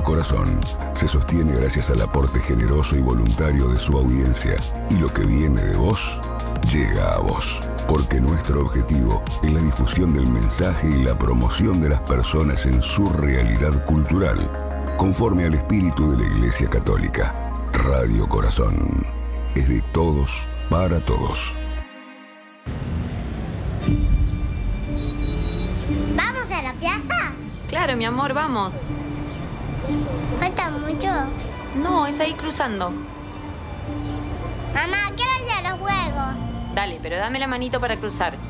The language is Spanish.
Corazón se sostiene gracias al aporte generoso y voluntario de su audiencia. Y lo que viene de vos, llega a vos. Porque nuestro objetivo es la difusión del mensaje y la promoción de las personas en su realidad cultural, conforme al espíritu de la Iglesia Católica. Radio Corazón es de todos para todos. ¿Vamos a la plaza? Claro, mi amor, vamos. ¿Falta mucho? No, es ahí cruzando. Mamá, quiero ir a los juegos. Dale, pero dame la manito para cruzar.